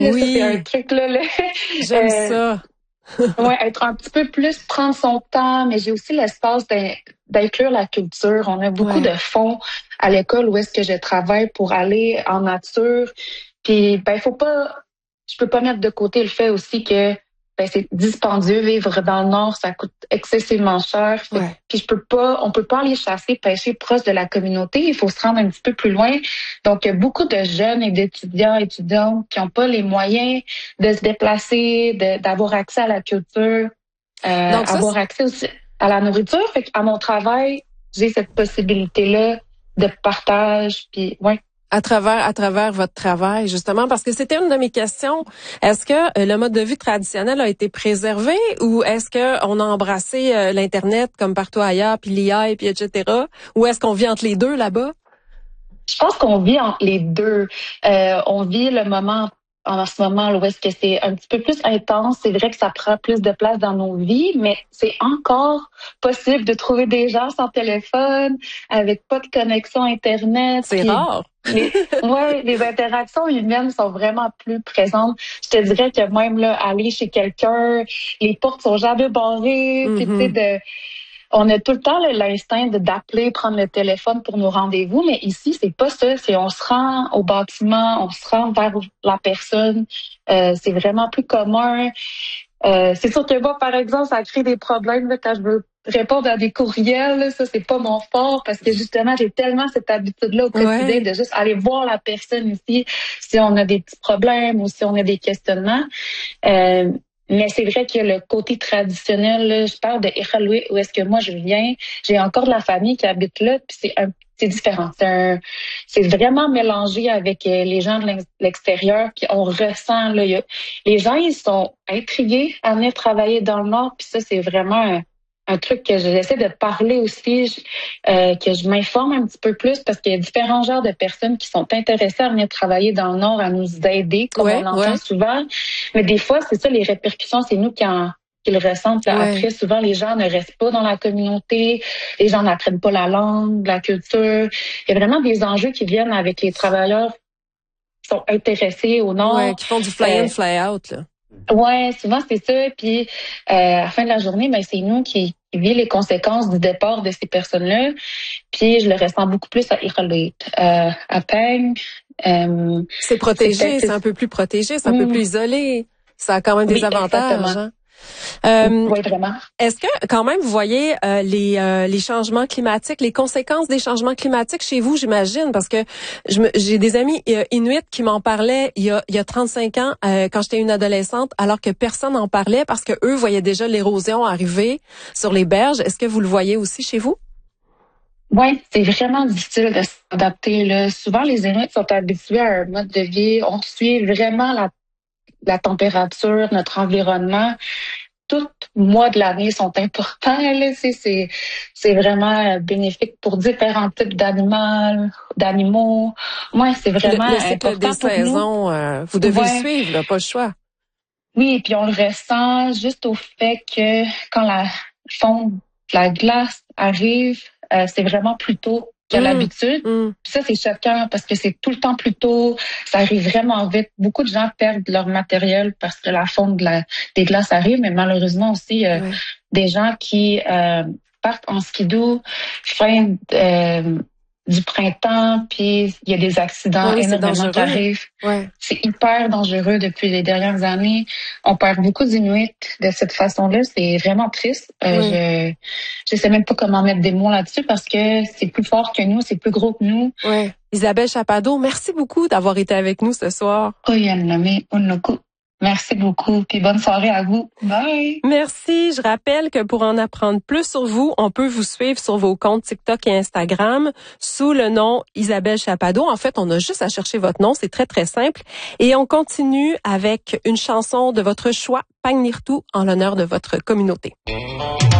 Là, ça, c'est un Oui, truc, là. j'aime ça. Ouais, être un petit peu plus, prendre son temps, mais j'ai aussi l'espace d'inclure la culture. On a beaucoup de Ouais. fonds à l'école où est-ce que je travaille pour aller en nature. Puis, ben, je peux pas mettre de côté le fait aussi que ben, c'est dispendieux vivre dans le Nord, ça coûte excessivement cher. Ouais. Puis on peut pas aller chasser, pêcher proche de la communauté. Il faut se rendre un petit peu plus loin. Donc, il y a beaucoup de jeunes et d'étudiants, étudiantes qui n'ont pas les moyens de se déplacer, d'avoir accès à la culture, Donc ça, avoir accès aussi à la nourriture. Fait qu'à mon travail, j'ai cette possibilité-là de partage. Puis, ouais. à travers votre travail, justement, parce que c'était une de mes questions. Est-ce que le mode de vie traditionnel a été préservé ou est-ce que on a embrassé l'Internet comme partout ailleurs, puis l'IA, puis etc. Ou est-ce qu'on vit entre les deux là-bas? Je pense qu'on vit entre les deux. On vit le moment en ce moment là, où est-ce que c'est un petit peu plus intense. C'est vrai que ça prend plus de place dans nos vies, mais c'est encore possible de trouver des gens sans téléphone, avec pas de connexion Internet. C'est Puis rare. les interactions humaines sont vraiment plus présentes. Je te dirais que même là, aller chez quelqu'un, les portes sont jamais barrées. Puis tu sais Mhm. on a tout le temps l'instinct d'appeler, prendre le téléphone pour nos rendez-vous, mais ici, c'est pas ça. C'est on se rend au bâtiment, on se rend vers la personne. C'est vraiment plus commun. C'est sûr que moi, par exemple, ça crée des problèmes là, quand je veux répondre à des courriels. Là, ça, c'est pas mon fort parce que justement, j'ai tellement cette habitude-là au quotidien Ouais. de juste aller voir la personne ici si on a des petits problèmes ou si on a des questionnements. Euh, mais c'est vrai que le côté traditionnel, là, je parle de Iqaluit, où est-ce que moi je viens, j'ai encore de la famille qui habite là, puis c'est différent. C'est vraiment mélangé avec les gens de l'extérieur, puis on ressent là, les gens ils sont intrigués à venir travailler dans le Nord, puis ça c'est vraiment un truc que j'essaie de parler aussi, que je m'informe un petit peu plus parce qu'il y a différents genres de personnes qui sont intéressées à venir travailler dans le Nord, à nous aider, comme on Ouais, entend ouais, souvent. Mais des fois, c'est ça, les répercussions, c'est nous qui le ressentent. Là. Après, ouais. souvent, les gens ne restent pas dans la communauté, les gens n'apprennent pas la langue, la culture. Il y a vraiment des enjeux qui viennent avec les travailleurs qui sont intéressés au Ouais, Nord. qui font du fly in, Euh, fly out, là. Ouais, souvent c'est ça. Puis à la fin de la journée, ben c'est nous qui vit les conséquences du départ de ces personnes-là. Puis je le ressens beaucoup plus à Iqaluit, à Peng. C'est C'est peut-être protégé, c'est un peu plus protégé, c'est un peu Hmm, plus isolé. Ça a quand même des oui, avantages, exactement. hein. Euh, Oui, vraiment. Est-ce que quand même vous voyez les changements climatiques, les conséquences des changements climatiques chez vous, j'imagine, parce que j'ai des amis inuits qui m'en parlaient il y a 35 ans quand j'étais une adolescente, alors que personne n'en parlait parce que eux voyaient déjà l'érosion arriver sur les berges. Est-ce que vous le voyez aussi chez vous? Oui, c'est vraiment difficile de s'adapter. Là. Souvent, les Inuits sont habitués à un mode de vie. On suit vraiment la température, notre environnement. Tous mois de l'année sont importants. Là, c'est vraiment bénéfique pour différents types d'animaux. Ouais, c'est vraiment Le cycle des important pour nous. saisons, vous devez le Ouais, suivre, là, pas le choix. oui, et puis on le ressent juste au fait que quand la fonte de la glace arrive, c'est vraiment plus tôt qu'à Hum, l'habitude. hum. Puis ça, c'est choquant parce que c'est tout le temps plus tôt. Ça arrive vraiment vite. Beaucoup de gens perdent leur matériel parce que la fonte des glaces arrive, mais malheureusement aussi, Ouais. des gens qui partent en skidoo fin du printemps, puis il y a des Ah accidents oui, c'est énormément qui dangereux. arrivent. Ouais. C'est hyper dangereux depuis les dernières années. On perd beaucoup d'Inuits de cette façon-là. C'est vraiment triste. Oui. Je sais même pas comment mettre des mots là-dessus parce que c'est plus fort que nous, c'est plus gros que nous. Ouais. Isabelle Chapado, merci beaucoup d'avoir été avec nous ce soir. Oyaname Unuku. Merci beaucoup. Puis bonne soirée à vous. Bye. Merci. Je rappelle que pour en apprendre plus sur vous, on peut vous suivre sur vos comptes TikTok et Instagram sous le nom Isabelle Chapado. En fait, on a juste à chercher votre nom. C'est très, très simple. Et on continue avec une chanson de votre choix, Pagnirtu, en l'honneur de votre communauté.